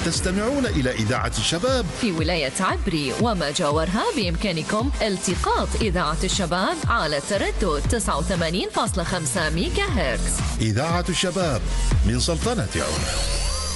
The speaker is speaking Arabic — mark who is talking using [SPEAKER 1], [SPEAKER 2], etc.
[SPEAKER 1] تستمعون إلى إذاعة الشباب
[SPEAKER 2] في ولاية عبري وما جاورها. بإمكانكم التقاط إذاعة الشباب على تردد 89.5 ميجا هرتز.
[SPEAKER 1] إذاعة الشباب من سلطنة عمان.